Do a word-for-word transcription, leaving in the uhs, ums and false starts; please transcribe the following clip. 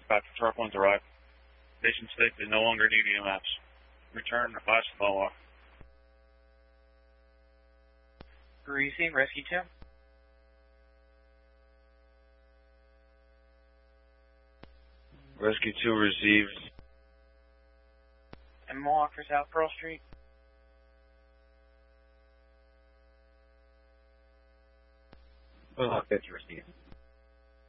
Copy. Truck one's arrived. Station state they no longer need E M S. Return, advise to follow up. Receive, rescue two. Rescue two received. And Mohawk for South Pearl Street. Mohawk fifty received.